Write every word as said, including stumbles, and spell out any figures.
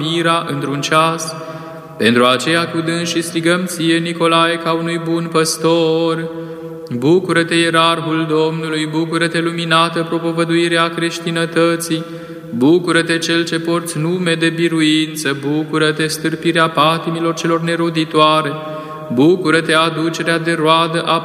mira într-un ceas. Pentru aceea cu dânsii strigăm ție, Nicolae, ca unui bun păstor. Bucură-te, ierarhul Domnului, bucură-te, luminată propovăduirea creștinătății, bucură-te, cel ce porți nume de biruință, bucură-te, stârpirea patimilor celor neroditoare, bucură-te, aducerea de roadă a